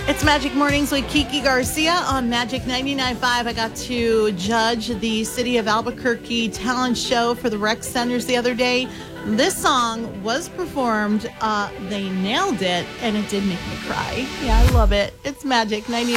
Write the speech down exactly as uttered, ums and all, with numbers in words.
It's Magic Mornings with Kiki Garcia on Magic ninety-nine point five. I got to judge the City of Albuquerque talent show for the rec centers the other day. This song was performed. Uh, they nailed it, and it did make me cry. Yeah, I love it. It's Magic ninety-nine.